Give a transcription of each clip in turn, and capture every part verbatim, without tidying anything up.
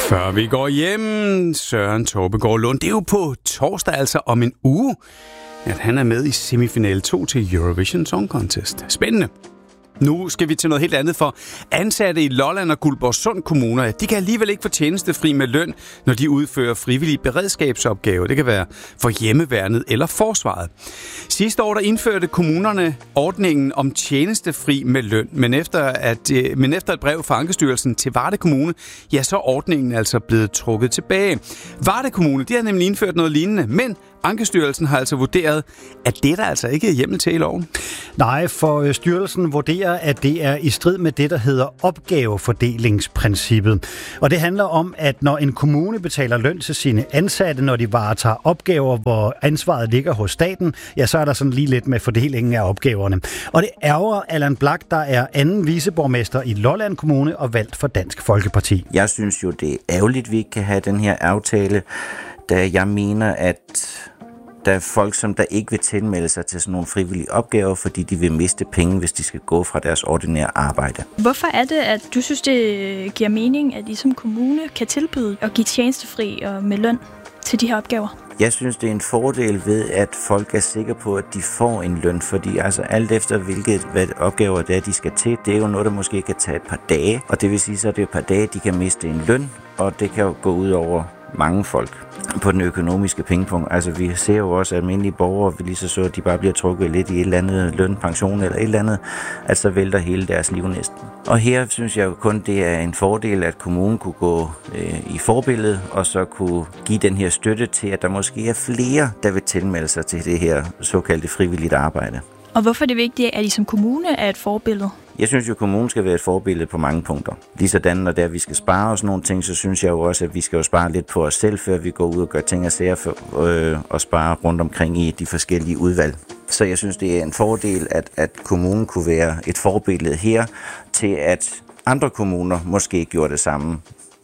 Før vi går hjem, Søren Tåbegaard Lund, det er jo på torsdag, altså om en uge, at han er med i semifinale to til Eurovision Song Contest. Spændende. Nu skal vi til noget helt andet, for ansatte i Lolland og Guldborgsund kommuner, de kan alligevel ikke få tjenestefri med løn, når de udfører frivillige beredskabsopgaver. Det kan være for hjemmeværnet eller forsvaret. Sidste år der indførte kommunerne ordningen om tjenestefri med løn, men efter, at, men efter et brev fra Ankestyrelsen til Varde Kommune, ja, så er ordningen altså blevet trukket tilbage. Varde Kommune, de har nemlig indført noget lignende, men Ankestyrelsen har altså vurderet, at det der altså ikke er hjemmel til i loven. Nej, for styrelsen vurderer, at det er i strid med det, der hedder opgavefordelingsprincippet. Og det handler om, at når en kommune betaler løn til sine ansatte, når de varetager opgaver, hvor ansvaret ligger hos staten, ja, så er der sådan lige lidt med fordelingen af opgaverne. Og det ærger Allan Blak, der er anden viceborgmester i Lolland Kommune og valgt for Dansk Folkeparti. Jeg synes jo, det er ærgerligt, vi ikke kan have den her aftale, da jeg mener, at der er folk, som der ikke vil tilmelde sig til sådan nogle frivillige opgaver, fordi de vil miste penge, hvis de skal gå fra deres ordinære arbejde. Hvorfor er det, at du synes, det giver mening, at I som kommune kan tilbyde at give tjenestefri og med løn til de her opgaver? Jeg synes, det er en fordel ved, at folk er sikre på, at de får en løn, fordi altså alt efter, hvilket hvad opgaver det er, de skal til, det er jo noget, der måske kan tage et par dage, og det vil sige, så er det et par dage, de kan miste en løn, og det kan jo gå ud over mange folk på den økonomiske pengepunkt. Altså vi ser jo også, at almindelige borgere vil lige så så, at de bare bliver trukket lidt i et eller andet løn, pension eller et eller andet, at så vælter hele deres liv næsten. Og her synes jeg jo kun, det er en fordel, at kommunen kunne gå øh, i forbillede, og så kunne give den her støtte til, at der måske er flere, der vil tilmelde sig til det her såkaldte frivilligt arbejde. Og hvorfor er det vigtigt, at I som kommune er et forbillede? Jeg synes jo, at kommunen skal være et forbillede på mange punkter. Ligesådan, når der vi skal spare os nogle ting, så synes jeg jo også, at vi skal jo spare lidt på os selv, før vi går ud og gør ting og sager for, øh, og spare rundt omkring i de forskellige udvalg. Så jeg synes, det er en fordel, at, at kommunen kunne være et forbillede her til, at andre kommuner måske gjorde det samme.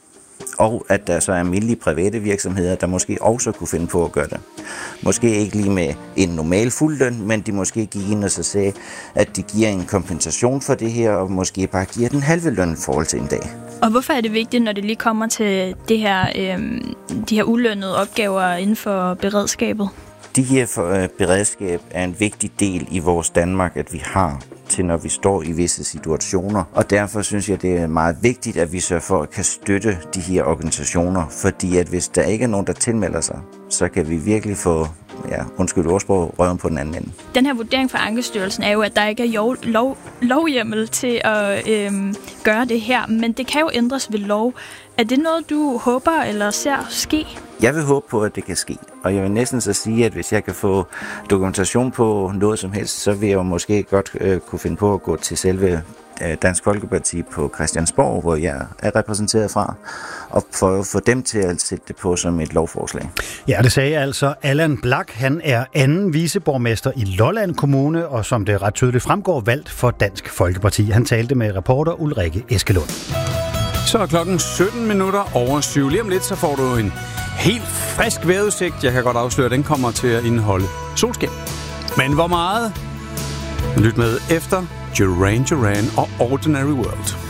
Og at der så er almindelige private virksomheder, der måske også kunne finde på at gøre det. Måske ikke lige med en normal fuld løn, men de måske gik ind og så sagde, at de giver en kompensation for det her, og måske bare giver den halve løn i forhold til en dag. Og hvorfor er det vigtigt, når det lige kommer til det her, øh, de her ulønnede opgaver inden for beredskabet? De her for, øh, beredskab er en vigtig del i vores Danmark, at vi har til, når vi står i visse situationer. Og derfor synes jeg, det er meget vigtigt, at vi sørger for at kan støtte de her organisationer, fordi at hvis der ikke er nogen, der tilmelder sig, så kan vi virkelig få, ja, undskyld ordsprog, røven på den anden ende. Den her vurdering fra Ankestyrelsen er jo, at der ikke er lov, lov, lovhjemmel til at øhm, gøre det her, men det kan jo ændres ved lov. Er det noget, du håber eller ser ske? Jeg vil håbe på, at det kan ske. Og jeg vil næsten så sige, at hvis jeg kan få dokumentation på noget som helst, så vil jeg jo måske godt øh, kunne finde på at gå til selve øh, Dansk Folkeparti på Christiansborg, hvor jeg er repræsenteret fra, og for at få dem til at sætte det på som et lovforslag. Ja, det sagde altså Allan Blak. Han er anden viceborgmester i Lolland Kommune, og som det ret tydeligt fremgår, valgt for Dansk Folkeparti. Han talte med reporter Ulrikke Eskelund. Så er klokken sytten minutter over syv. Lige om lidt, så får du en helt frisk vejrudsigt. Jeg kan godt afsløre, at den kommer til at indeholde solskin. Men hvor meget? Lyt med efter Duran Duran og Ordinary World.